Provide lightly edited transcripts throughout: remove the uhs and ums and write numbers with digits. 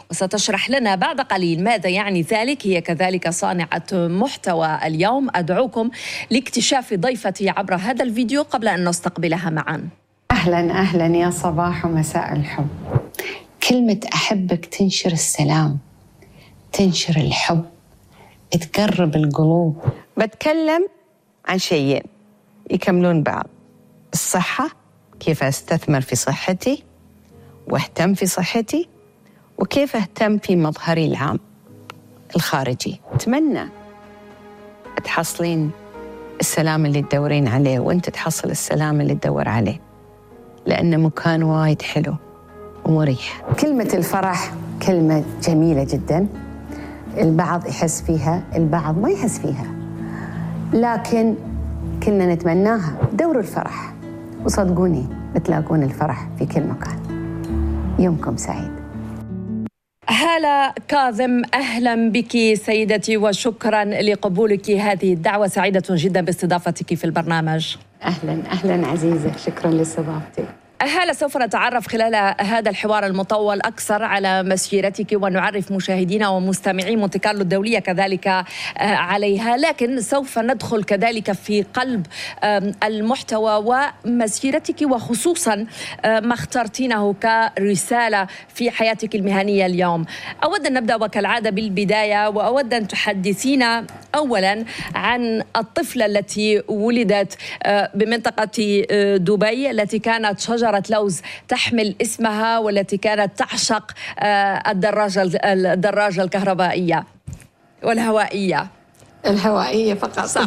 وستشرح لنا بعد قليل ماذا يعني ذلك. هي كذلك صانعة محتوى اليوم. أدعوكم لاكتشاف ضيفتي عبر هذا الفيديو قبل أن نستقبلها معا. أهلا أهلا، يا صباح ومساء الحب. كلمة أحبك تنشر السلام، تنشر الحب، تقرب القلوب. بتكلم عن شيئين يكملون بعض: الصحة، كيف أستثمر في صحتي واهتم في صحتي، وكيف أهتم في مظهري العام الخارجي. أتمنى تحصلين السلام اللي تدورين عليه، وأنت تحصل السلام اللي تدور عليه، لأنه مكان وايد حلو ومريح. كلمة الفرح كلمة جميلة جدا، البعض يحس فيها، البعض ما يحس فيها، لكن كلنا نتمناها. دوروا الفرح وصدقوني بتلاقون الفرح في كل مكان. يومكم سعيد. هالة كاظم، أهلا بك سيدتي وشكرا لقبولك هذه الدعوة. سعيدة جدا باستضافتك في البرنامج. أهلا أهلا عزيزة، شكرا لاستضافتي. هالة، سوف نتعرف خلال هذا الحوار المطول أكثر على مسيرتك ونعرف مشاهدينا ومستمعي مونتي كارلو الدولية كذلك عليها، لكن سوف ندخل كذلك في قلب المحتوى ومسيرتك، وخصوصا ما اخترتينه كرسالة في حياتك المهنية اليوم. أود أن نبدأ وكالعادة بالبداية، وأود أن تحدثينا أولا عن الطفلة التي ولدت بمنطقة دبي، التي كانت شجرة لوز تحمل اسمها، والتي كانت تعشق الدراجة الكهربائية والهوائية. الهوائية فقط صح.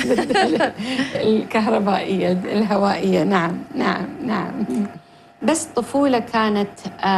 الكهربائية الهوائية، نعم نعم نعم. بس طفولة كانت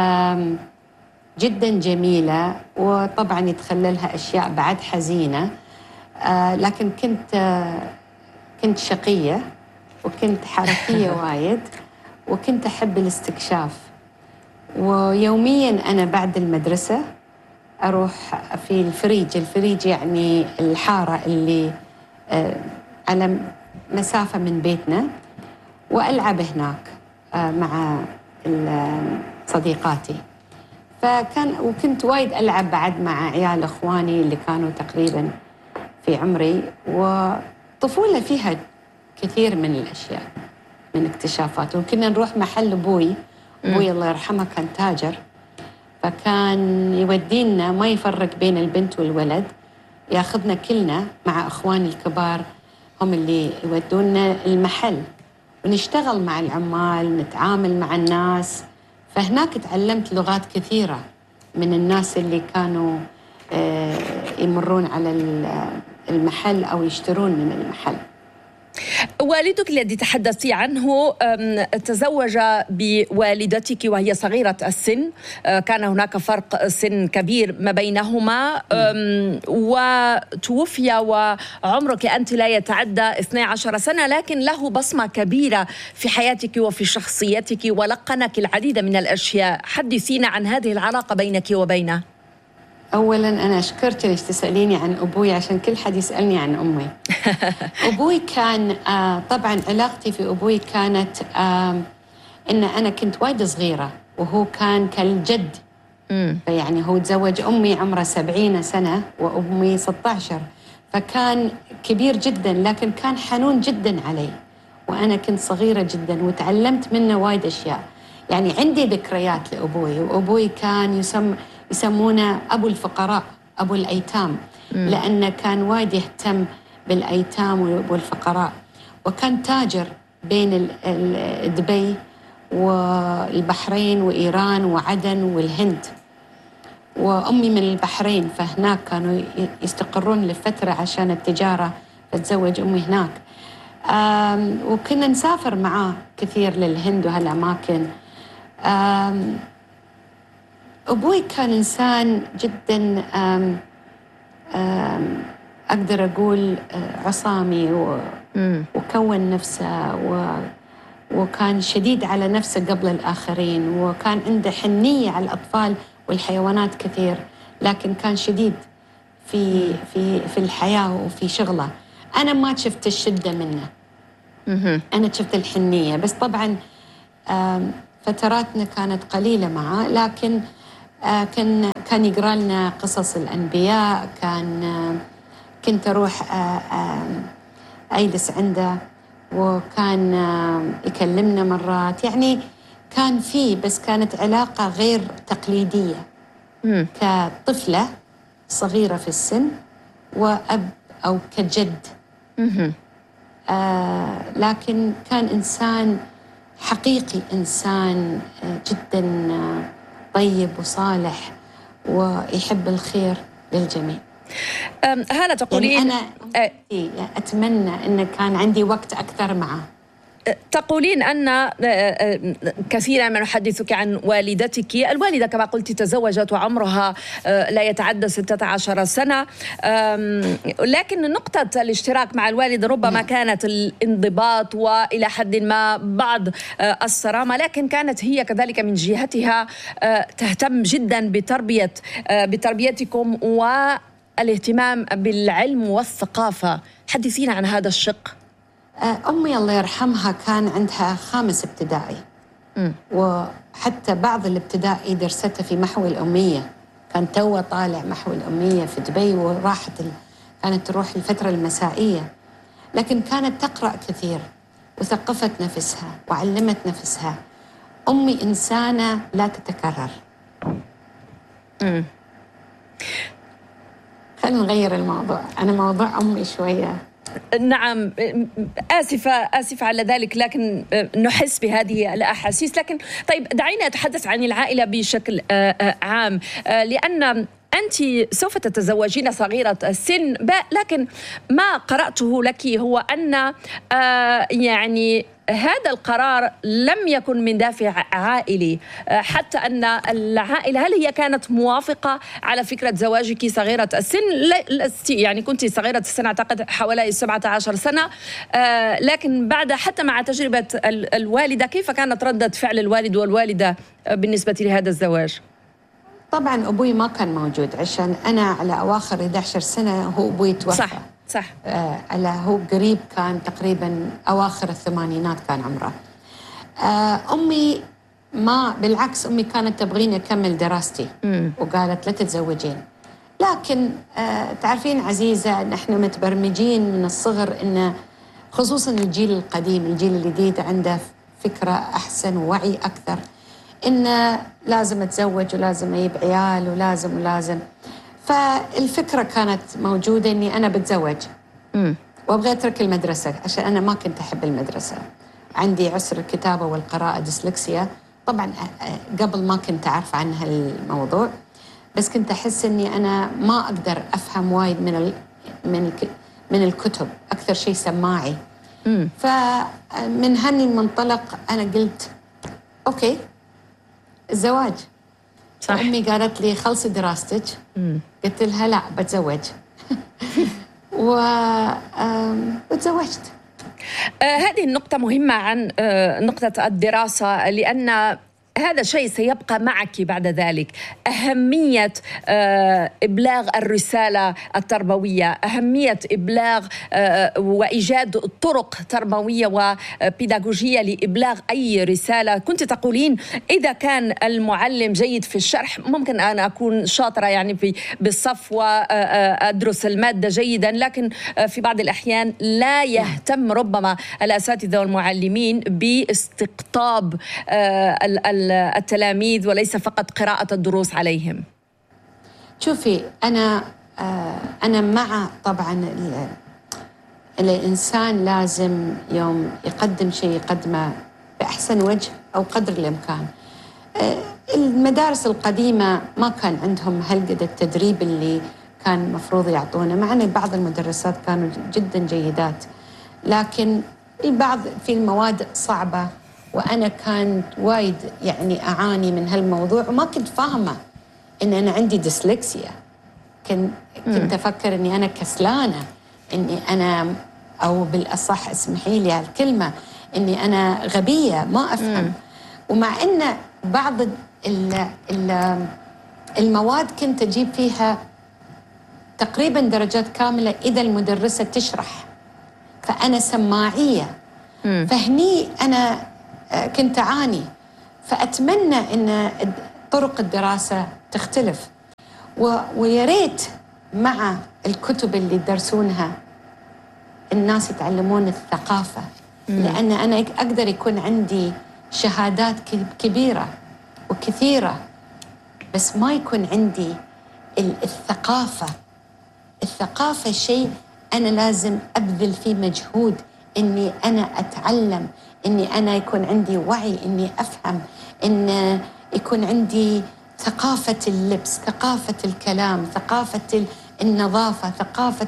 جدا جميلة، وطبعا يتخللها أشياء بعد حزينة، لكن كنت شقية وكنت حركية وايد، وكنت أحب الاستكشاف. ويومياً أنا بعد المدرسة أروح في الفريج يعني الحارة اللي على مسافة من بيتنا، وألعب هناك مع صديقاتي. وكنت وايد ألعب بعد مع عيال إخواني اللي كانوا تقريباً في عمري. وطفولة فيها كثير من الأشياء، من اكتشافات. وكنا نروح محل أبوي الله يرحمه كان تاجر، فكان يودينا، ما يفرق بين البنت والولد، ياخذنا كلنا مع إخواني الكبار، هم اللي يودونا المحل، ونشتغل مع العمال، نتعامل مع الناس. فهناك تعلمت لغات كثيرة من الناس اللي كانوا يمرون على المحل أو يشترون من المحل. والدك الذي تحدثتي عنه تزوج بوالدتك وهي صغيرة السن، كان هناك فرق سن كبير ما بينهما، وتوفي وعمرك أنت لا يتعدى 12 سنة، لكن له بصمة كبيرة في حياتك وفي شخصيتك، ولقنك العديد من الأشياء. حدثينا عن هذه العلاقة بينك وبينه. أولاً أنا أشكرك ليش تسأليني عن أبوي، عشان كل حد يسألني عن أمي. أبوي كان طبعاً علاقتي في أبوي كانت إن أنا كنت وايد صغيرة وهو كان كالجد. فيعني هو تزوج أمي عمره 70 سنة وأمي 16، فكان كبير جداً، لكن كان حنون جداً علي، وأنا كنت صغيرة جداً، وتعلمت منه وايد أشياء. يعني عندي ذكريات لأبوي، وأبوي كان يسمونه أبو الفقراء، أبو الأيتام، لأنه كان وايد يهتم بالأيتام والفقراء. وكان تاجر بين دبي والبحرين وإيران وعدن والهند، وأمي من البحرين، فهناك كانوا يستقرون لفترة عشان التجارة، فتزوج أمي هناك. وكنا نسافر معاه كثير للهند وهالأماكن. أبوي كان إنسان جداً أقدر أقول عصامي، وكون نفسه، وكان شديد على نفسه قبل الآخرين، وكان عنده حنية على الأطفال والحيوانات كثير، لكن كان شديد في الحياة وفي شغله. أنا ما شفت الشدة منه، أنا شفت الحنية بس. طبعاً فتراتنا كانت قليلة معه، لكن كان يقرأ لنا قصص الأنبياء، كنت أروح أجلس عنده وكان يكلمنا مرات، يعني كان فيه، بس كانت علاقة غير تقليدية كطفلة صغيرة في السن وأب أو كجد. لكن كان إنسان حقيقي، إنسان جدا طيب وصالح ويحب الخير للجميع. هالة تقولين يعني أنا أتمنى أن كان عندي وقت أكثر معه. تقولين أن كثيرا ما نحدثك عن والدتك. الوالدة كما قلت تزوجت وعمرها لا يتعدى 16 سنة، لكن نقطة الاشتراك مع الوالدة ربما كانت الانضباط وإلى حد ما بعض الصرامة، لكن كانت هي كذلك من جهتها تهتم جدا بتربيتكم والاهتمام بالعلم والثقافة. حدثينا عن هذا الشق. أمي الله يرحمها كان عندها 5 ابتدائي، وحتى بعض الابتدائي درسته في محو الأمية، كان توه طالع محو الأمية في دبي، وراحت كانت تروح الفترة المسائية، لكن كانت تقرأ كثير وثقفت نفسها وعلمت نفسها. أمي إنسانة لا تتكرر. خلينا نغير الموضوع، أنا موضوع أمي شوية. نعم، آسفة على ذلك، لكن نحس بهذه الأحاسيس. لكن طيب دعينا نتحدث عن العائلة بشكل عام، لأن أنت سوف تتزوجين صغيرة السن، لكن ما قرأته لك هو أن يعني هذا القرار لم يكن من دافع عائلي، حتى أن العائلة، هل هي كانت موافقة على فكرة زواجك صغيرة السن؟ يعني كنت صغيرة السن أعتقد حوالي 17 سنة، لكن بعد حتى مع تجربة الوالدة، كيف كانت ردة فعل الوالد والوالدة بالنسبة لهذا الزواج؟ طبعا أبوي ما كان موجود، عشان أنا على أواخر 11 سنة هو أبوي توفى. صح. هو قريب، كان تقريبا أواخر الثمانينات كان عمره. أمي ما، بالعكس أمي كانت تبغيني أكمل دراستي وقالت لا تتزوجين. لكن تعرفين عزيزة، نحن متبرمجين من الصغر إن خصوصا الجيل القديم، الجيل الجديد عنده فكرة أحسن ووعي أكثر، إن لازم أتزوج ولازم أجيب عيال ولازم. فالفكرة كانت موجودة إني أنا بتزوج وأبغى أترك المدرسة، عشان أنا ما كنت أحب المدرسة، عندي عسر الكتابة والقراءة، ديسلكسيا. طبعا قبل ما كنت أعرف عن هالموضوع، بس كنت أحس إني أنا ما أقدر أفهم وايد من الكتب، أكثر شيء سماعي. فمن هني المنطلق أنا قلت أوكي الزواج. صح. أمي قالت لي خلصي دراستك. قلت لها لا بتزوج. وتزوجت. هذه النقطة مهمة عن نقطة الدراسة، لأن هذا شيء سيبقى معك بعد ذلك. أهمية إبلاغ الرسالة التربوية، أهمية إبلاغ وإيجاد طرق تربوية وبيداغوجية لإبلاغ أي رسالة. كنت تقولين إذا كان المعلم جيد في الشرح، ممكن أنا أكون شاطرة يعني بالصف وأدرس المادة جيدا، لكن في بعض الأحيان لا يهتم ربما الأساتذة والمعلمين باستقطاب التلاميذ وليس فقط قراءة الدروس عليهم. شوفي، أنا مع طبعا الإنسان لازم يوم يقدم شيء يقدمه بأحسن وجه أو قدر الإمكان. المدارس القديمة ما كان عندهم هالقد التدريب اللي كان مفروض يعطونه، مع أن بعض المدرسات كانوا جدا جيدات، لكن البعض في المواد صعبة، وأنا كانت وايد يعني أعاني من هالموضوع، وما كنت فاهمة إن أنا عندي ديسلكسيا. كنت أفكر إني أنا كسلانة، إني أنا، أو بالأصح اسمحي لي على الكلمة، إني أنا غبية ما أفهم. ومع إن بعض المواد كنت أجيب فيها تقريبا درجات كاملة إذا المدرسة تشرح، فأنا سماعية. فهني أنا كنت أعاني، فأتمنى أن طرق الدراسة تختلف. ويا ريت مع الكتب اللي يدرسونها الناس يتعلمون الثقافة. لأن أنا أقدر يكون عندي شهادات كبيرة وكثيرة، بس ما يكون عندي الثقافة. الثقافة شيء أنا لازم أبذل فيه مجهود، إني أنا أتعلم، إني أنا يكون عندي وعي، إني أفهم، إن يكون عندي ثقافة اللبس، ثقافة الكلام، ثقافة النظافة، ثقافة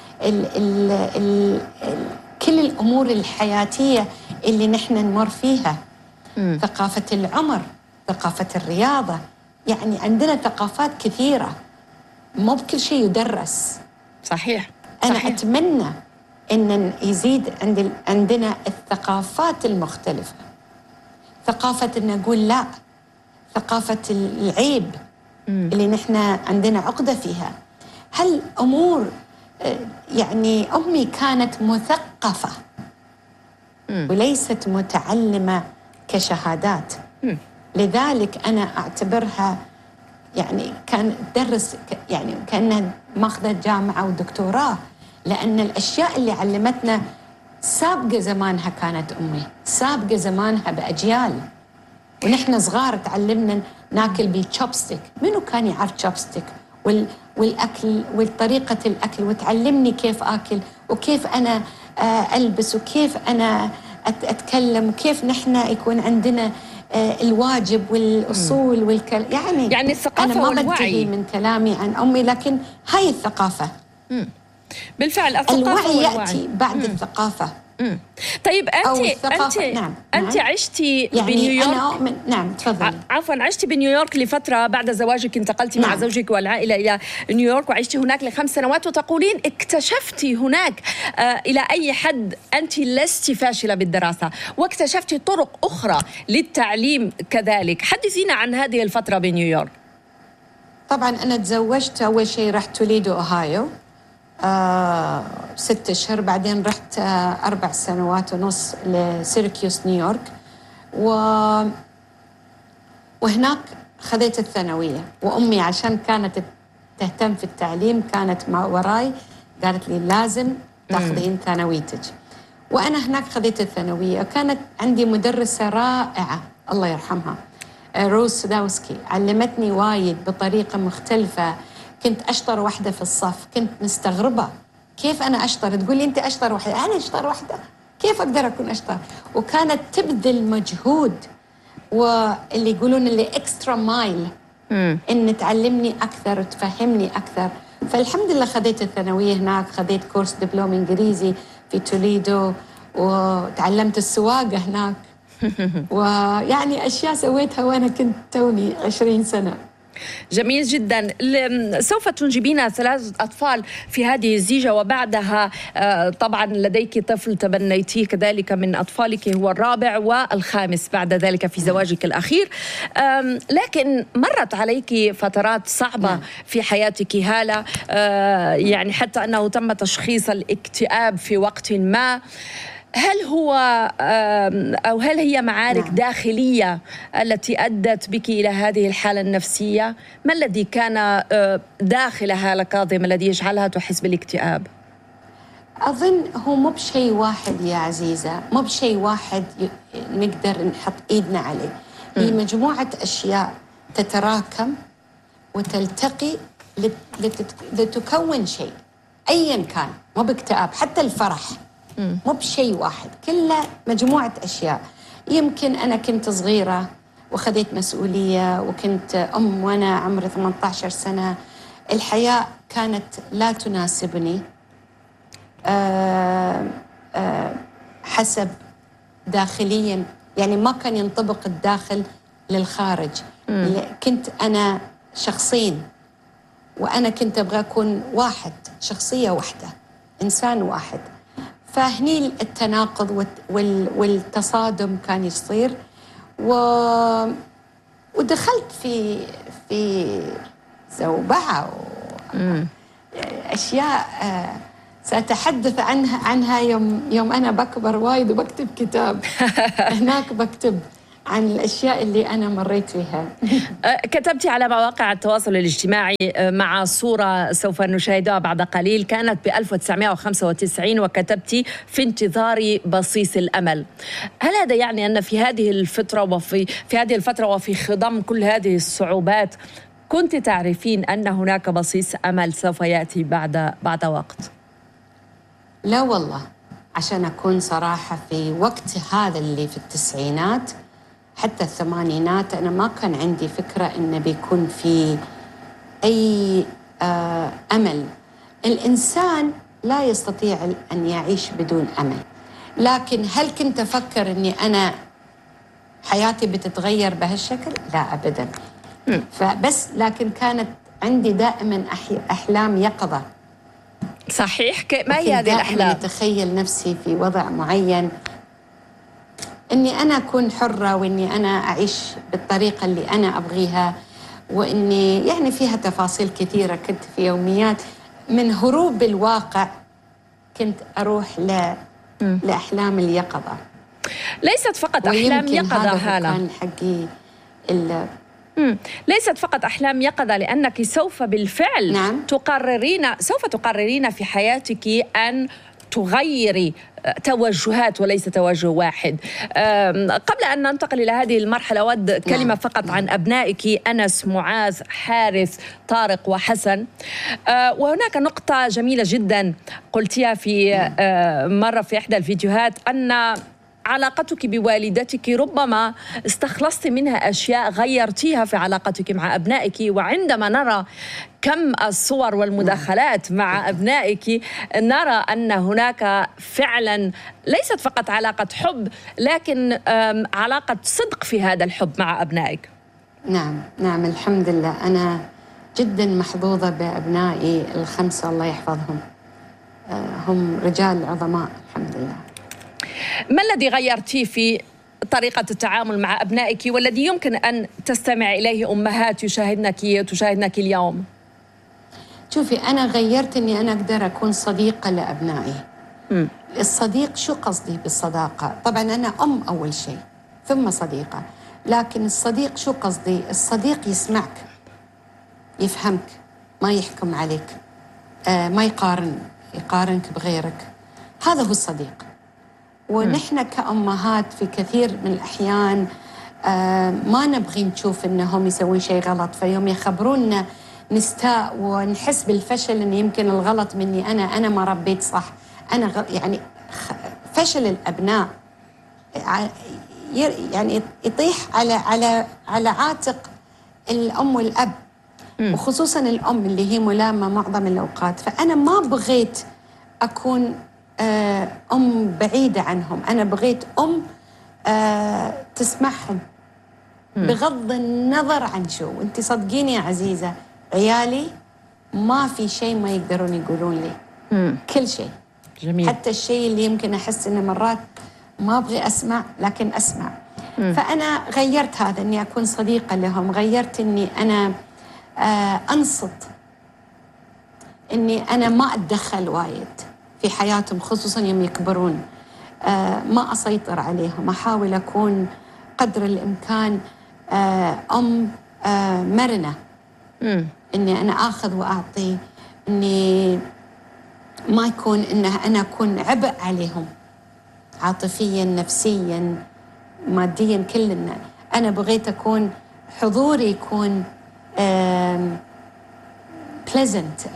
كل الأمور الحياتية اللي نحن نمر فيها. ثقافة العمر، ثقافة الرياضة، يعني عندنا ثقافات كثيرة، مو بكل شيء يدرس. صحيح. أنا أتمنى أن يزيد عندنا الثقافات المختلفة، ثقافة أن نقول لا، ثقافة العيب اللي نحن عندنا عقدة فيها. هل أمور يعني أمي كانت مثقفة وليست متعلمة كشهادات، لذلك أنا أعتبرها يعني كان تدرس يعني كأنها ماخذة جامعة ودكتوراه، لأن الأشياء اللي علمتنا سابقة زمانها. كانت أمي سابقة زمانها بأجيال، ونحن صغار تعلمنا ناكل بالتشوبستيك. منو كان يعرف تشوبستيك والأكل والطريقة الأكل، وتعلمني كيف أكل وكيف أنا ألبس وكيف أنا أتكلم، وكيف نحن يكون عندنا الواجب والأصول يعني الثقافة أنا ما والوعي. بنتهي من كلامي عن أمي، لكن هاي الثقافة. بالفعل الثقافة الوعي والوعي يأتي بعد الثقافة. طيب أنت عشتي يعني بنيويورك. أنا أؤمن. نعم تفضلي. عفوا، عشتي بنيويورك لفترة بعد زواجك، انتقلتي مع زوجك والعائلة إلى نيويورك وعشتي هناك ل5 سنوات، وتقولين اكتشفتي هناك إلى أي حد أنت لست فاشلة بالدراسة، واكتشفتي طرق أخرى للتعليم كذلك. حدثينا عن هذه الفترة بنيويورك. طبعا أنا تزوجت، أول شيء رحت توليدو أوهايو 6 أشهر، بعدين رحت 4 سنوات ونص لسيركيوس نيويورك، وهناك خذيت الثانوية. وأمي عشان كانت تهتم في التعليم كانت مع وراي، قالت لي لازم تاخذين ثانويتك. وأنا هناك خذيت الثانوية. كانت عندي مدرسة رائعة الله يرحمها، روز سداوسكي، علمتني وايد بطريقة مختلفة. كنت أشطر واحدة في الصف، كنت مستغربة كيف أنا أشطر. تقولي أنت أشطر واحدة، أنا أشطر واحدة، كيف أقدر أكون أشطر؟ وكانت تبذل مجهود، واللي يقولون اللي إكسترا مايل، إن تعلمني أكثر وتفهمني أكثر. فالحمد لله خذيت الثانوية هناك، خذيت كورس دبلوم إنجليزي في توليدو، وتعلمت السواقة هناك ويعني أشياء سويتها وأنا كنت توني 20 سنة. جميل جدا. سوف تنجبين 3 أطفال في هذه الزيجة، وبعدها طبعا لديك طفل تبنيتيه كذلك من أطفالك، هو الرابع والخامس بعد ذلك في زواجك الأخير. لكن مرت عليك فترات صعبة في حياتك هالة، يعني حتى أنه تم تشخيص الاكتئاب في وقت ما. هل هو أو هل هي معارك داخلية التي أدت بك إلى هذه الحالة النفسية؟ ما الذي كان داخل هالة كاظم الذي يجعلها تحس بالاكتئاب؟ أظن هو مو بشيء واحد يا عزيزة، مو بشيء واحد نقدر نحط إيدنا عليه. هي مجموعة أشياء تتراكم وتلتقي لتكون شيء أيا كان، مو باكتئاب. حتى الفرح مو بشيء واحد، كله مجموعة أشياء. يمكن أنا كنت صغيرة وخذيت مسؤولية وكنت أم وأنا عمري 18 سنة، الحياة كانت لا تناسبني حسب داخليا، يعني ما كان ينطبق الداخل للخارج. كنت أنا شخصين، وأنا كنت أبغى أكون واحد، شخصية واحدة، إنسان واحد. فهني التناقض والتصادم كان يصير، ودخلت في زوبعة أشياء سأتحدث عنها يوم أنا بكبر وايد وبكتب كتاب. هناك بكتب عن الأشياء اللي أنا مريت فيها. كتبتي على مواقع التواصل الاجتماعي مع صورة سوف نشاهدها بعد قليل، كانت ب 1995، وكتبتي في انتظار بصيص الأمل. هل هذا يعني أن في هذه الفترة وفي خضم كل هذه الصعوبات كنت تعرفين أن هناك بصيص أمل سوف يأتي بعد وقت؟ لا والله، عشان أكون صراحة في وقت هذا اللي في التسعينات حتى الثمانينات أنا ما كان عندي فكرة إنه بيكون في أي أمل. الإنسان لا يستطيع أن يعيش بدون أمل، لكن هل كنت أفكر إني أنا حياتي بتتغير بهالشكل؟ لا أبداً. فبس لكن كانت عندي دائماً أحلام يقظة. صحيح. ما هي هذه الأحلام؟ أتخيل نفسي في وضع معين، إني أنا أكون حرة، وإني أنا أعيش بالطريقة اللي أنا أبغيها، وإني يعني فيها تفاصيل كثيرة. كنت في يوميات من هروب الواقع كنت أروح لأحلام اليقظة. ليست فقط أحلام يقظة هالة، كان حقي ليست فقط أحلام يقظة، لأنك سوف بالفعل نعم. سوف تقررين في حياتك أن تغيري توجهات وليس توجه واحد. قبل أن ننتقل إلى هذه المرحلة أود كلمة فقط عن أبنائك أنس، معاذ، حارث، طارق وحسن. وهناك نقطة جميلة جدا قلتيها في مرة في إحدى الفيديوهات، أن علاقتك بوالدتك ربما استخلصت منها أشياء غيرتيها في علاقتك مع أبنائك. وعندما نرى كم الصور والمداخلات مع أبنائك نرى أن هناك فعلا ليست فقط علاقة حب، لكن علاقة صدق في هذا الحب مع أبنائك. نعم الحمد لله. أنا جدا محظوظة بأبنائي الخمسة، الله يحفظهم، هم رجال عظماء الحمد لله. ما الذي غيرتيه في طريقة التعامل مع أبنائك والذي يمكن أن تستمع إليه أمهات تشاهدنك اليوم؟ شوفي، أنا غيرت أني أنا أقدر أكون صديقة لأبنائي. الصديق، شو قصدي بالصداقة؟ طبعا أنا أم أول شيء ثم صديقة، لكن الصديق شو قصدي؟ الصديق يسمعك، يفهمك، ما يحكم عليك، ما يقارنك بغيرك. هذا هو الصديق. ونحن كأمهات في كثير من الأحيان ما نبغي نشوف إنهم يسوون شيء غلط، فيوم يخبرونا نستاء ونحس بالفشل، إن يمكن الغلط مني أنا ما ربيت صح، يعني فشل الأبناء يعني يطيح على عاتق الأم والأب، وخصوصا الأم اللي هي ملامة معظم الأوقات. فأنا ما بغيت أكون أم بعيدة عنهم، أنا بغيت أم تسمعهم بغض النظر عن شو. وانت صدقيني يا عزيزة، عيالي ما في شيء ما يقدرون يقولون لي، كل شيء. جميل. حتى الشيء اللي يمكن أحس إنه مرات ما أبغي أسمع لكن أسمع. فأنا غيرت هذا، إني أكون صديقة لهم، غيرت إني أنا أنصت، إني أنا ما أتدخل وايد في حياتهم، خصوصاً يوم يكبرون. ما أسيطر عليهم، أحاول أكون قدر الإمكان أم مرنة، إني أنا آخذ وأعطي، إني ما يكون أنا أكون عبء عليهم عاطفياً نفسياً مادياً كلنا. أنا بغيت أكون حضوري يكون pleasant،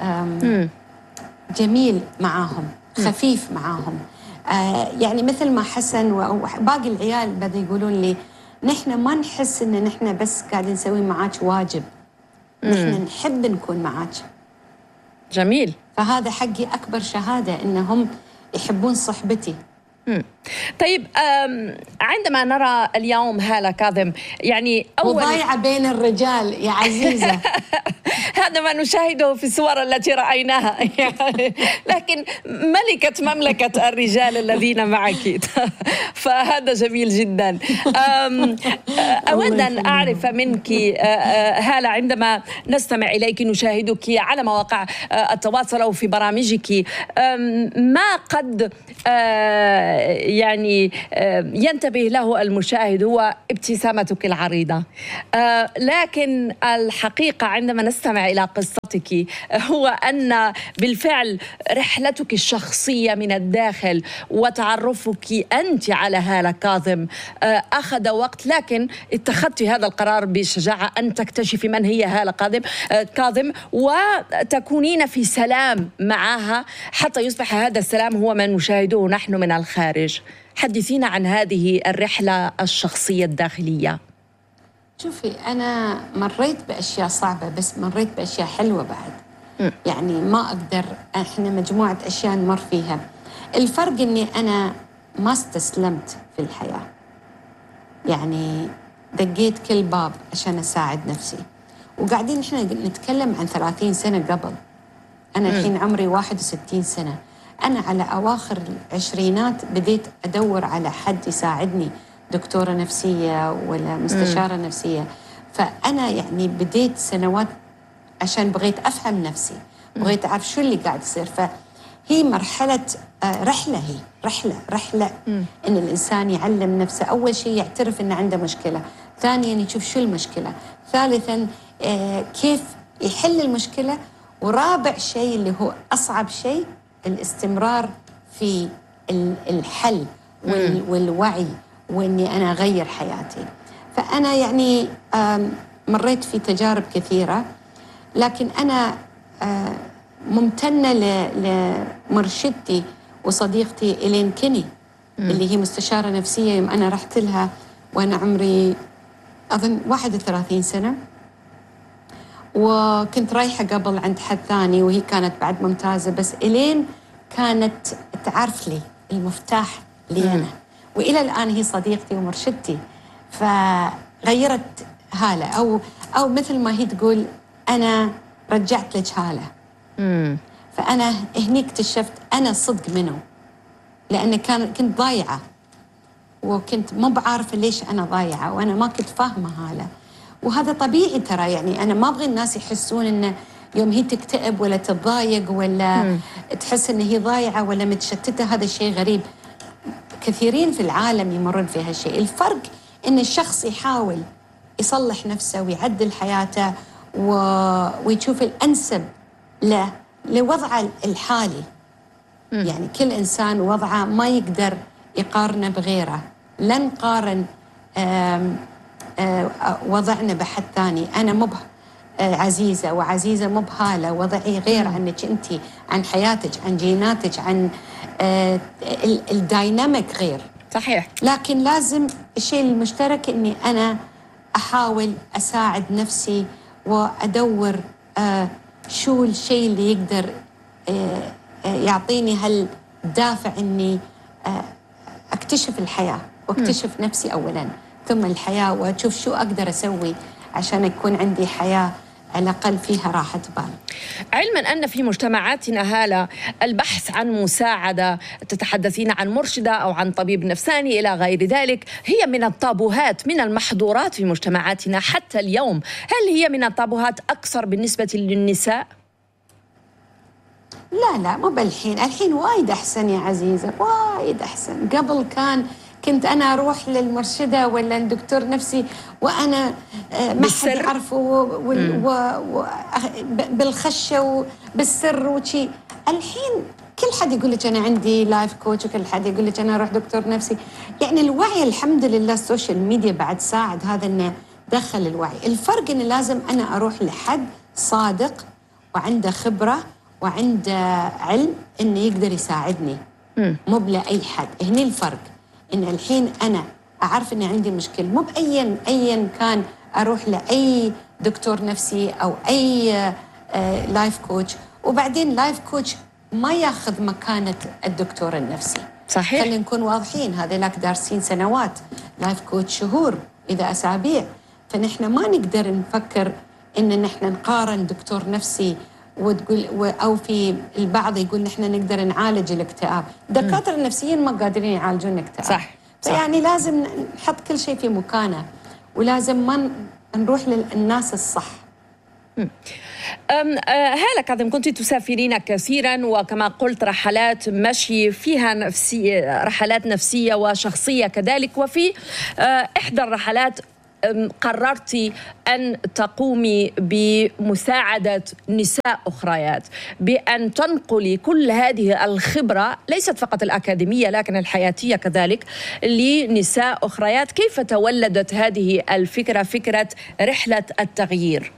جميل معاهم، خفيف معاهم. يعني مثل ما حسن وباقي العيال بدأوا يقولون لي نحن ما نحس إن نحن بس قاعدين نسوي معاك واجب، نحن نحب نكون معاك. جميل. فهذا حقي أكبر شهادة إنهم يحبون صحبتي. طيب، عندما نرى اليوم هالة كاظم، يعني وضايعة بين الرجال يا عزيزة. هذا ما نشاهده في الصور التي رأيناها يعني، لكن ملكة مملكة الرجال الذين معك فهذا جميل جدا. أود أن أعرف منك هالة، عندما نستمع إليك نشاهدك على مواقع التواصل أو في برامجك، ما قد يعني ينتبه له المشاهد هو ابتسامتك العريضة، لكن الحقيقة عندما نستمع إلى قصتك هو أن بالفعل رحلتك الشخصية من الداخل وتعرفك أنت على هالة كاظم أخذ وقت، لكن اتخذت هذا القرار بشجاعة أن تكتشفي من هي هالة كاظم وتكونين في سلام معها حتى يصبح هذا السلام هو ما نشاهده نحن من الخارج. حدثينا عن هذه الرحلة الشخصية الداخلية. شوفي، أنا مريت بأشياء صعبة بس مريت بأشياء حلوة بعد. يعني ما أقدر، إحنا مجموعة أشياء نمر فيها. الفرق إني أنا ما استسلمت في الحياة، يعني دقيت كل باب عشان أساعد نفسي. وقاعدين إحنا نتكلم عن 30 سنة قبل. أنا الحين عمري 61 سنة. أنا على أواخر العشرينات بديت أدور على حد يساعدني، دكتورة نفسية ولا مستشارة نفسية. فأنا يعني بديت سنوات عشان بغيت أفهم نفسي، بغيت أعرف شو اللي قاعد يصير. فهي مرحلة رحلة، هي رحلة إن الإنسان يعلم نفسه. أول شيء يعترف إن عنده مشكلة، ثانيا يشوف شو المشكلة، ثالثا كيف يحل المشكلة، ورابع شيء اللي هو أصعب شيء الاستمرار في الحل والوعي، وإني أنا أغير حياتي. فأنا يعني مريت في تجارب كثيرة، لكن أنا ممتنة لمرشدتي وصديقتي إلين كيني اللي هي مستشارة نفسية. يوم أنا رحت لها وأنا عمري أظن 31 سنة، وكنت رايحة قبل عند حد ثاني وهي كانت بعد ممتازة، بس إلين كانت تعرف لي المفتاح لي أنا، وإلى الآن هي صديقتي ومرشدتي. فغيرت هالة، أو مثل ما هي تقول أنا رجعت لك هالة. فأنا هني اكتشفت أنا صدق منه، لأن كنت ضايعة، وكنت مو بعارفة ليش أنا ضايعة، وأنا ما كنت فاهمة هالة. وهذا طبيعي ترى، يعني أنا ما أبغي الناس يحسون إنه يوم هي تكتئب ولا تتضايق ولا تحس إن هي ضايعة ولا متشتتة، هذا شيء غريب. كثيرين في العالم يمرون في هالشيء. الفرق إن الشخص يحاول يصلح نفسه ويعدل حياته ويشوف الأنسب له لوضعه الحالي. يعني كل إنسان وضعه ما يقدر يقارنه بغيره. لا نقارن وضعنا بحد ثاني. أنا مو عزيزة، وعزيزة مو بهالة، وضعي غير عنك أنت، عن حياتك، عن جيناتك، عن الدايناميك غير. صحيح. لكن لازم الشيء المشترك إني أنا أحاول أساعد نفسي وأدور شو الشيء اللي يقدر يعطيني هالدافع إني أكتشف الحياة واكتشف نفسي أولاً، ثم الحياة، وأشوف شو أقدر أسوي عشان يكون عندي حياة على الأقل فيها راحة بال. علما أن في مجتمعاتنا هالة البحث عن مساعدة، تتحدثين عن مرشدة أو عن طبيب نفساني إلى غير ذلك، هي من الطابوهات، من المحظورات في مجتمعاتنا حتى اليوم. هل هي من الطابوهات أكثر بالنسبة للنساء؟ لا مو بالحين. الحين وايد أحسن يا عزيزة، وايد أحسن. قبل كنت أنا أروح للمرشدة ولا الدكتور نفسي وأنا ما حد يعرفه بالخشة وبالسر وشي. الحين كل حد يقول لك أنا عندي لايف كوتش، وكل حد يقول لك أنا أروح دكتور نفسي. يعني الوعي الحمد لله السوشيال ميديا بعد ساعد هذا إنه دخل الوعي. الفرق إن لازم أنا أروح لحد صادق وعنده خبرة وعنده علم إنه يقدر يساعدني، مو بلا أي حد. هني الفرق، إن الحين أنا أعرف إن عندي مشكلة، مو بأيا كان أروح لأي دكتور نفسي أو أي لايف كوتش. وبعدين لايف كوتش ما ياخذ مكانة الدكتور النفسي. صحيح. خلينا نكون واضحين، هذيلاك دارسين سنوات، لايف كوتش شهور إذا أسابيع. فنحن ما نقدر نفكر إن نحن نقارن دكتور نفسي وتقول، أو في البعض يقول نحن نقدر نعالج الاكتئاب. الدكاترة النفسيين ما قادرين يعالجون الاكتئاب. صح. يعني لازم نحط كل شيء في مكانه، ولازم ما نروح للناس الصح. هالة كاظم، كنت تسافرين كثيرا، وكما قلت رحلات مشي فيها رحلات نفسية وشخصية كذلك، وفي إحدى الرحلات قررت أن تقومي بمساعدة نساء أخريات، بأن تنقلي كل هذه الخبرة ليست فقط الأكاديمية لكن الحياتية كذلك لنساء أخريات. كيف تولدت هذه الفكرة، فكرة رحلة التغيير؟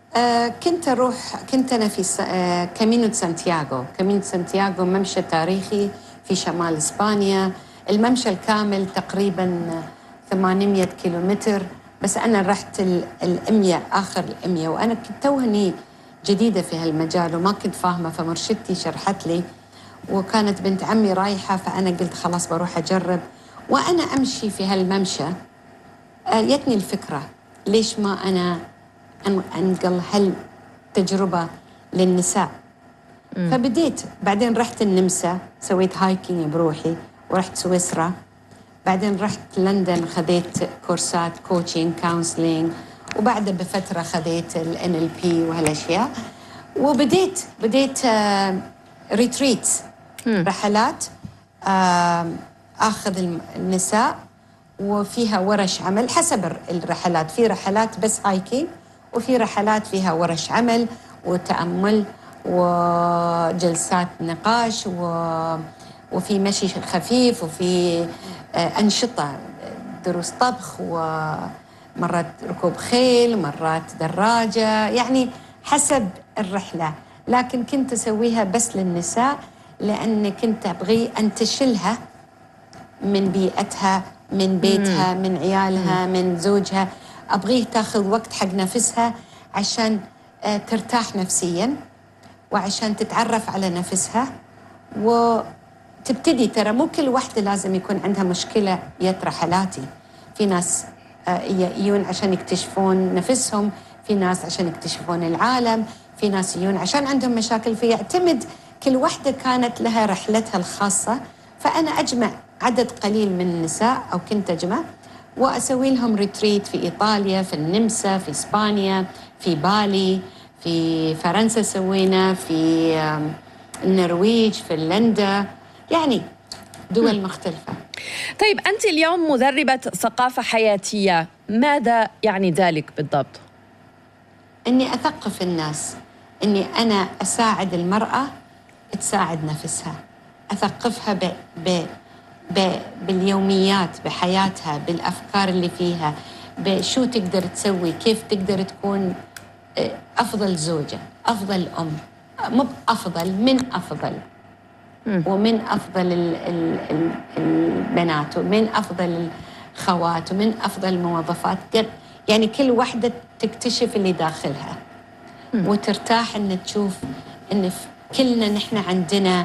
كنت أنا في كامينو سانتياغو. كامينو سانتياغو ممشى تاريخي في شمال إسبانيا. الممشى الكامل تقريبا 800 كيلومتر، بس أنا رحت الأمية، آخر الأمية، وأنا كنت توهني جديدة في هالمجال وما كنت فاهمة، فمرشدتي شرحت لي، وكانت بنت عمي رايحة، فأنا قلت خلاص بروح أجرب. وأنا أمشي في هالممشى جتني الفكرة، ليش ما أنا أنقل هالتجربة للنساء؟ فبديت. بعدين رحت النمسا، سويت هايكينج بروحي، ورحت سويسرا. بعدين رحت لندن، خذيت كورسات كوتشينج كونسلينج، وبعد بفترة خذيت NLP وهالأشياء. وبديت ريتريت، رحلات أخذ النساء وفيها ورش عمل حسب الرحلات. في رحلات بس هايكينج، وفي رحلات فيها ورش عمل وتأمل وجلسات نقاش وفي مشي خفيف، وفي أنشطة، دروس طبخ، ومرات ركوب خيل، مرات دراجة، يعني حسب الرحلة. لكن كنت أسويها بس للنساء، لأن كنت أبغي أنتشلها من بيئتها، من بيتها، من عيالها، من زوجها. أبغيه تاخذ وقت حق نفسها عشان ترتاح نفسياً، وعشان تتعرف على نفسها وتبتدي. ترى مو كل واحدة لازم يكون عندها مشكلة يطرح حالاتي. في ناس يجون عشان يكتشفون نفسهم، في ناس عشان يكتشفون العالم، في ناس يجون عشان عندهم مشاكل. فيعتمد كل واحدة كانت لها رحلتها الخاصة. فأنا أجمع عدد قليل من النساء، أو كنت أجمع، وأسوي لهم ريتريت في إيطاليا، في النمسا، في إسبانيا، في بالي، في فرنسا سوينا، في النرويج، في فنلندا، يعني دول مختلفة. طيب، أنت اليوم مدربة ثقافة حياتية، ماذا يعني ذلك بالضبط؟ أني أثقف الناس، أني أنا أساعد المرأة تساعد نفسها، أثقفها باليوميات، بحياتها، بالأفكار اللي فيها، بشو تقدر تسوي، كيف تقدر تكون أفضل زوجة، أفضل أم، مو أفضل، من أفضل، ومن أفضل البنات، ومن أفضل الخوات، ومن أفضل الموظفات. يعني كل واحدة تكتشف اللي داخلها وترتاح إن تشوف إن كلنا نحن عندنا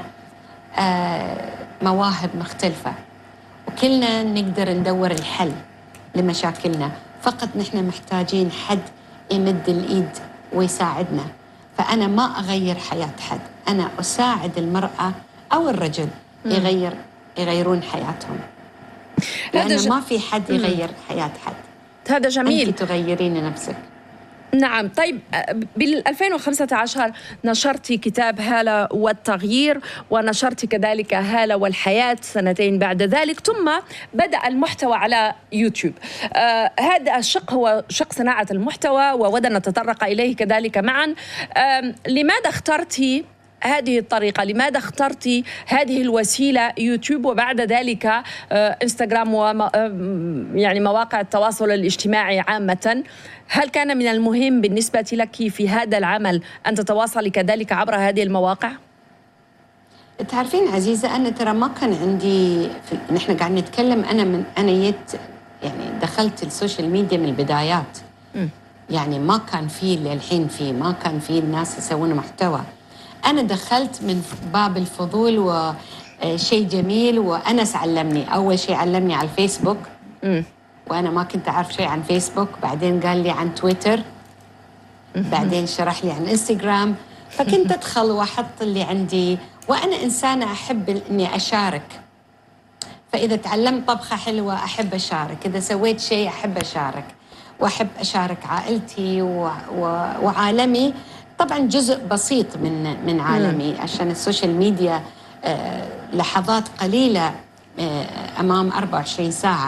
مواهب مختلفة، وكلنا نقدر ندور الحل لمشاكلنا. فقط نحن محتاجين حد يمد الإيد ويساعدنا. فأنا ما أغير حياة حد، أنا أساعد المرأة أو الرجل يغيرون حياتهم، لأن ما في حد يغير حياة حد. هذا جميل. أنت تغيرين نفسك. نعم. طيب، بال2015 نشرت كتاب هالة والتغيير، ونشرت كذلك هالة والحياة سنتين بعد ذلك، ثم بدأ المحتوى على يوتيوب. هذا الشق هو شق صناعة المحتوى، وودنا نتطرق إليه كذلك معا. لماذا اخترتي هذه الطريقة؟ لماذا اخترتي هذه الوسيلة يوتيوب، وبعد ذلك انستغرام يعني مواقع التواصل الاجتماعي عامة؟ هل كان من المهم بالنسبة لك في هذا العمل أن تتواصلي كذلك عبر هذه المواقع؟ تعرفين عزيزة، أنا ترى ما كان عندي نحن قاعد نتكلم، أنا يعني دخلت السوشيال ميديا من البدايات. يعني ما كان فيه للحين فيه، ما كان فيه الناس يسوون محتوى. أنا دخلت من باب الفضول وشيء جميل، وأنس علمني. أول شيء علمني على الفيسبوك، وأنا ما كنت أعرف شيء عن فيسبوك. بعدين قال لي عن تويتر، بعدين شرح لي عن الانستغرام، فكنت أدخل وأحط اللي عندي، وأنا إنسانة أحب إني أشارك. فإذا تعلمت طبخة حلوة أحب أشارك، إذا سويت شيء أحب أشارك، وأحب أشارك عائلتي وعالمي. طبعا جزء بسيط من عالمي، عشان السوشيال ميديا لحظات قليلة أمام 24 ساعة.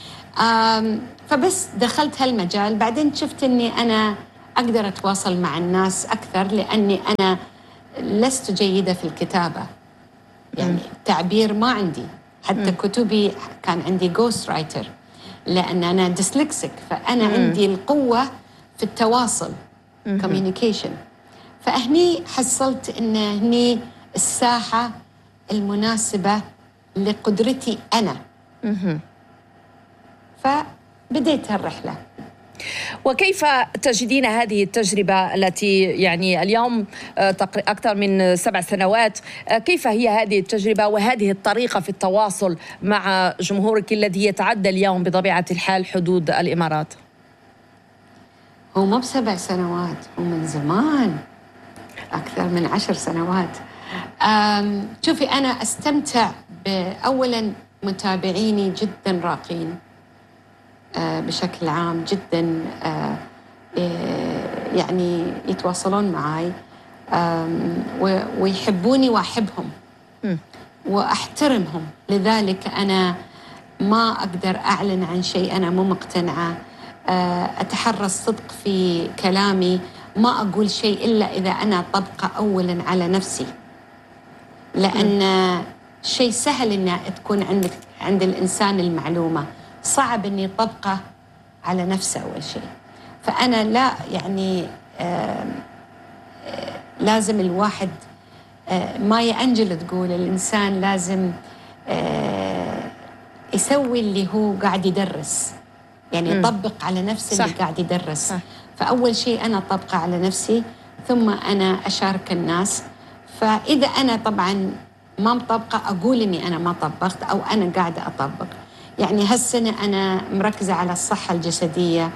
فبس دخلت هالمجال، بعدين شفت أني أنا أقدر أتواصل مع الناس أكثر، لأني أنا لست جيدة في الكتابة، يعني التعبير ما عندي، حتى كتبي كان عندي غوست رايتر لأن أنا ديسلكسيك، فأنا عندي القوة في التواصل communication. فهني حصلت إن هني الساحة المناسبة لقدرتي أنا. فبديت هالرحلة. وكيف تجدين هذه التجربة التي يعني اليوم أكثر من 7 سنوات، كيف هي هذه التجربة وهذه الطريقة في التواصل مع جمهورك الذي يتعدى اليوم بطبيعة الحال حدود الإمارات؟ هو مو ب7 سنوات، هو من زمان، أكثر من 10 سنوات. شوفي، أنا أستمتع أولاً متابعيني جداً راقين بشكل عام، جداً يعني يتواصلون معي ويحبوني وأحبهم وأحترمهم. لذلك أنا ما أقدر أعلن عن شيء أنا مو مقتنعة، أتحرى الصدق في كلامي، ما أقول شيء إلا إذا أنا طبقة أولاً على نفسي، لأن شيء سهل إن تكون عند الإنسان المعلومة، صعب إني طبقة على نفسه أول شيء. فأنا لا يعني لازم الواحد مايا أنجلو تقول الإنسان لازم يسوي اللي هو قاعد يدرس، يعني يطبق على نفسه اللي قاعد يدرس. فأول شيء أنا طبقة على نفسي، ثم أنا أشارك الناس. فإذا أنا طبعاً ما مطبقة أقول إني أنا ما طبقت أو أنا قاعدة أطبق. يعني هالسنة أنا مركزة على الصحة الجسدية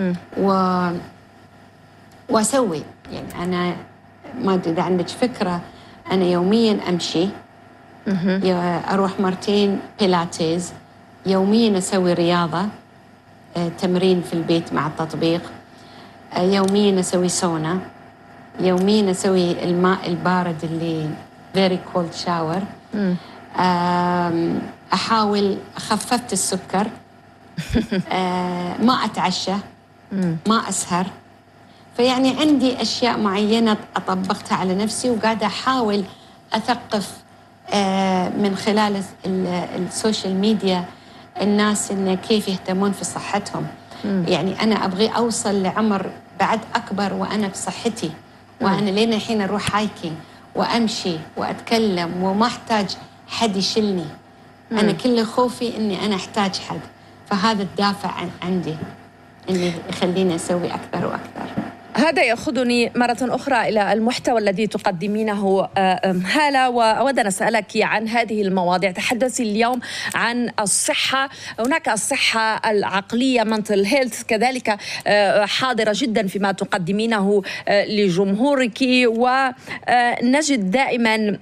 وأسوي، يعني أنا ما أدري إذا عندك فكرة، أنا يومياً أمشي، أروح 2 مرات بيلاتيز، يومياً أسوي رياضة، تمرين في البيت مع التطبيق، يومياً أسوي سونا، يومياً أسوي الماء البارد اللي very cold shower. أحاول خففت السكر، ما أتعشى، ما أسهر. فيعني عندي أشياء معينة أطبقتها على نفسي، وقاعدة أحاول أثقف من خلال السوشيال ميديا الناس إن كيف يهتمون في صحتهم. يعني أنا أبغي أوصل لعمر بعد أكبر وأنا بصحتي، وأنا لين الحين أروح هايكينج وأمشي وأتكلم وما أحتاج حد يشيلني. أنا كل خوفي إني أنا أحتاج حد، فهذا الدافع عندي اللي يخليني أسوي أكثر وأكثر. هذا يأخذني مرة أخرى إلى المحتوى الذي تقدمينه هالة، وأود أن أسألك عن هذه المواضيع. تحدثي اليوم عن الصحة، هناك الصحة العقلية mental health كذلك حاضرة جدا فيما تقدمينه لجمهورك، ونجد دائما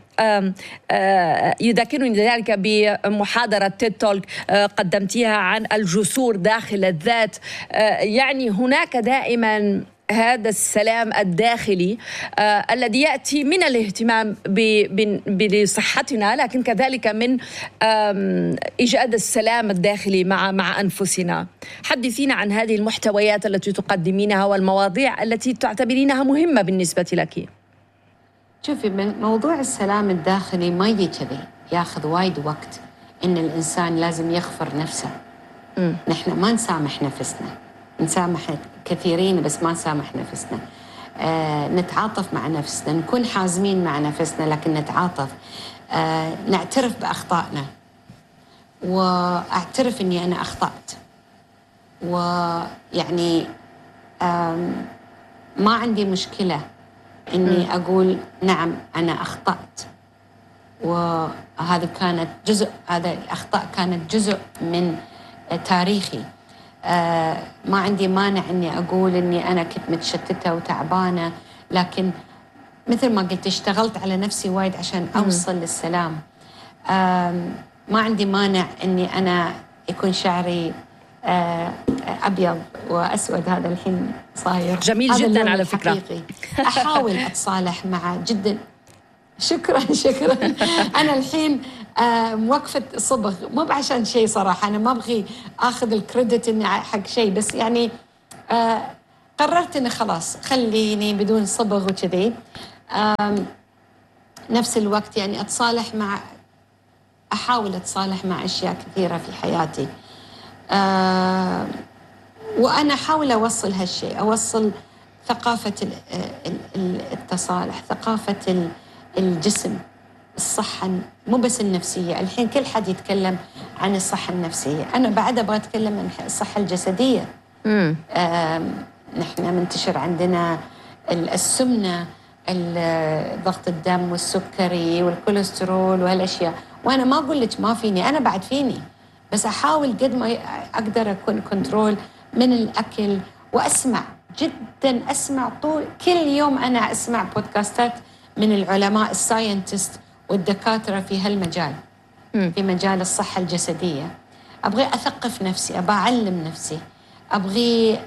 يذكرني ذلك بمحاضرة تيد تولك قدمتيها عن الجسور داخل الذات. يعني هناك دائما هذا السلام الداخلي الذي يأتي من الاهتمام بصحتنا، لكن كذلك من إيجاد السلام الداخلي مع أنفسنا. حدثينا عن هذه المحتويات التي تقدمينها والمواضيع التي تعتبرينها مهمة بالنسبة لك. شوفي، موضوع السلام الداخلي ما يجي كذي، ياخذ وايد وقت. إن الإنسان لازم يغفر نفسه. نحن ما نسامح نفسنا، نسامح كثيرين بس ما نسامح نفسنا. نتعاطف مع نفسنا، نكون حازمين مع نفسنا لكن نتعاطف. نعترف بأخطائنا، وأعترف أني أنا أخطأت، ويعني ما عندي مشكلة أني أقول نعم أنا أخطأت، وهذا كانت جزء، هذا الأخطاء كانت جزء من تاريخي. ما عندي مانع أني أقول أني أنا كنت متشتتة وتعبانة، لكن مثل ما قلت اشتغلت على نفسي وايد عشان أوصل للسلام. ما عندي مانع أني أنا يكون شعري أبيض وأسود، هذا الحين صاير جميل جدا على فكرة. حقيقي. أحاول أتصالح مع جدا. شكرا. أنا الحين موقفة صبغ، مو بعشان شيء صراحة، أنا ما أبغي أخذ الكريدت إني حق شيء، بس يعني قررت إني خلاص خليني بدون صبغ وكذي. نفس الوقت يعني أحاول أتصالح مع أشياء كثيرة في حياتي، وأنا أحاول أوصل هالشيء، أوصل ثقافة التصالح، ثقافة الجسم، الصحة، مو بس النفسية. الحين كل حد يتكلم عن الصحة النفسية، أنا بعد أبغى أتكلم عن الصحة الجسدية. نحن منتشر عندنا السمنة، ضغط الدم والسكري والكوليسترول وهالأشياء، وأنا ما أقول لك ما فيني، أنا بعد فيني، بس أحاول قد ما أقدر أكون كنترول من الأكل، وأسمع جدا، أسمع كل يوم أنا أسمع بودكاستات من العلماء الساينتست والدكاترة في هالمجال، في مجال الصحة الجسدية. أبغي أثقف نفسي، أبغى أعلم نفسي، أبغي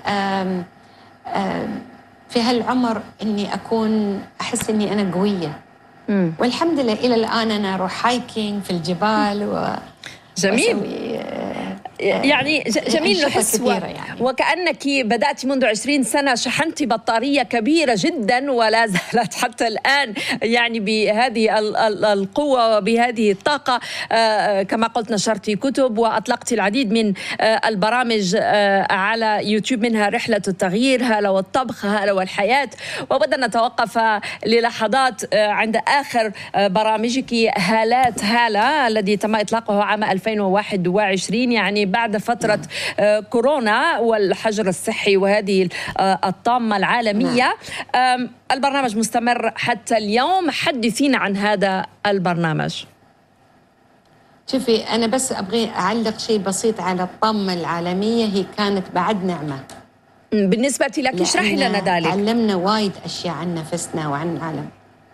في هالعمر إني أحس إني أنا قوية. والحمد لله إلى الآن أنا أروح هايكينج في الجبال جميل. يعني جميل نحس يعني. وكأنك بدأت منذ 20 سنة، شحنت بطارية كبيرة جدا ولا زالت حتى الآن يعني بهذه القوة وبهذه الطاقة. كما قلت نشرت كتب وأطلقت العديد من البرامج على يوتيوب، منها رحلة التغيير، هالة والطبخ، هالة والحياة. وبدنا نتوقف للحظات عند آخر برامجك هالات هالة الذي تم إطلاقه عام 2021، يعني بعد فترة كورونا والحجر الصحي وهذه الطامة العالمية. البرنامج مستمر حتى اليوم، حدثينا عن هذا البرنامج. شوفي، أنا بس أبغي أعلق شيء بسيط على الطامة العالمية، هي كانت بعد نعمة بالنسبة لك. اشرحي لنا ذلك. تعلمنا وايد أشياء عن نفسنا وعن العالم.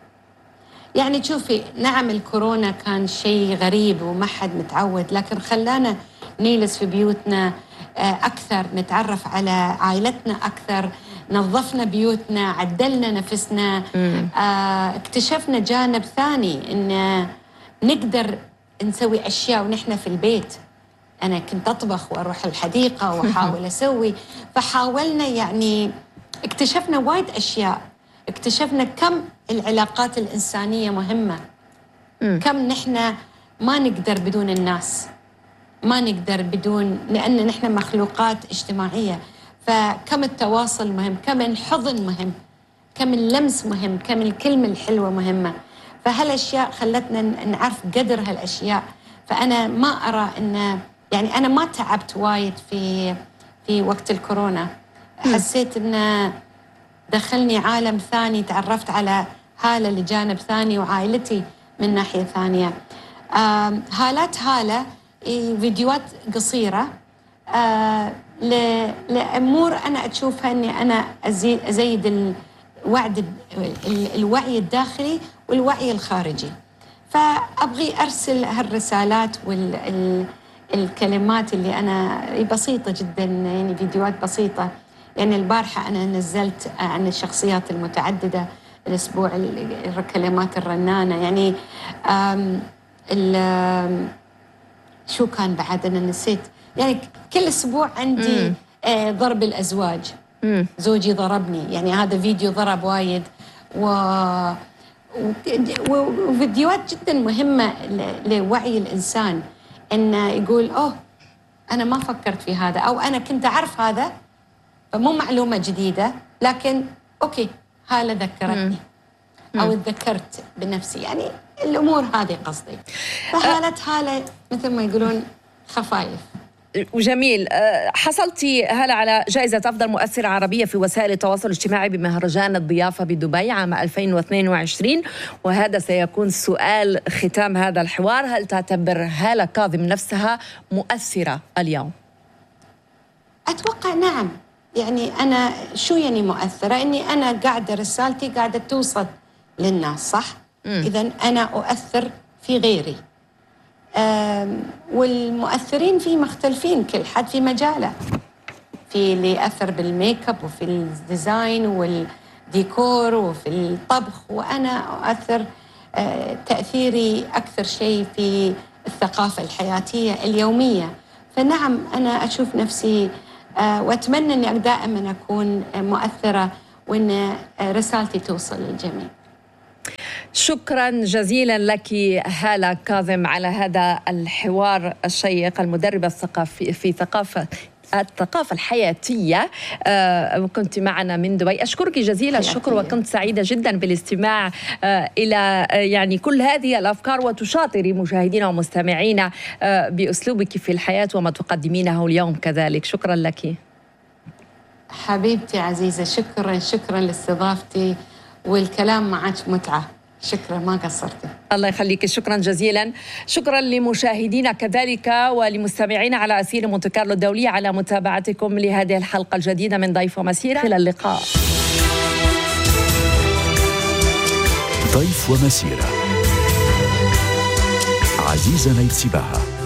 يعني شوفي، نعم الكورونا كان شيء غريب وما حد متعود، لكن خلانا نجلس في بيوتنا أكثر، نتعرف على عائلتنا أكثر، نظفنا بيوتنا، عدلنا نفسنا، اكتشفنا جانب ثاني إن نقدر نسوي أشياء ونحن في البيت. أنا كنت أطبخ وأروح الحديقة وأحاول أسوي، فحاولنا يعني اكتشفنا وايد أشياء، اكتشفنا كم العلاقات الإنسانية مهمة، كم نحن ما نقدر بدون الناس، ما نقدر بدون، لأن نحن مخلوقات اجتماعية، فكم التواصل مهم، كم الحضن مهم، كم اللمس مهم، كم الكلمة الحلوة مهمة. فهالأشياء خلتنا نعرف قدر هالأشياء. فأنا ما أرى إن يعني أنا ما تعبت وايد في وقت الكورونا، حسيت إن دخلني عالم ثاني، تعرفت على هالة لجانب ثاني وعائلتي من ناحية ثانية. هالات هالة فيديوهات قصيرة لأمور أنا أشوفها أني أنا أزيد الوعي الداخلي والوعي الخارجي. فأبغي أرسل هالرسالات والكلمات اللي أنا بسيطة جدا، يعني فيديوهات بسيطة. يعني البارحة أنا نزلت عن الشخصيات المتعددة، الأسبوع الكلمات الرنانة، يعني شو كان بعد أنا نسيت، يعني كل أسبوع عندي ضرب الأزواج، زوجي ضربني، يعني هذا فيديو ضرب وايد، وفيديوهات جدا مهمة لوعي الإنسان، إنه يقول أوه أنا ما فكرت في هذا، أو أنا كنت أعرف هذا، فمو معلومة جديدة، لكن أوكي هالة ذكرتني أو تذكرت بنفسي، يعني الأمور هذه قصدي. هالة مثل ما يقولون خفايف. وجميل. حصلتي هلا على جائزة أفضل مؤثرة عربية في وسائل التواصل الاجتماعي بمهرجان الضيافة بدبي عام 2022، وهذا سيكون سؤال ختام هذا الحوار. هل تعتبر هالة كاظم نفسها مؤثرة اليوم؟ أتوقع نعم. يعني أنا شو يعني مؤثرة؟ إني أنا قاعدة رسالتي قاعدة توصل للناس، صح؟ إذن أنا أؤثر في غيري. والمؤثرين فيه مختلفين، كل حد في مجاله. في اللي يأثر بالميك اب وفي الديزاين والديكور وفي الطبخ، وأنا أؤثر تأثيري أكثر شيء في الثقافة الحياتية اليومية. فنعم أنا أشوف نفسي وأتمنى أني دائما أكون مؤثرة وأن رسالتي توصل للجميع. شكرا جزيلا لك هالة كاظم على هذا الحوار الشيق، المدربة في الثقافة الحياتية. كنت معنا من دبي. أشكرك جزيل الشكر، وكنت سعيدة جدا بالاستماع إلى يعني كل هذه الأفكار، وتشاطري مشاهدينا ومستمعينا بأسلوبك في الحياة وما تقدمينه اليوم كذلك. شكرا لك حبيبتي عزيزة. شكرا لاستضافتي، والكلام معك متعة. شكرا، ما قصرتي. الله يخليك، شكرا جزيلا. شكرا لمشاهدينا كذلك ولمستمعينا على أثير مونte كارلو الدولية على متابعتكم لهذه الحلقة الجديدة من ضيف ومسيرة. إلى اللقاء. ضيف ومسيرة، عزيزة نيتسباها.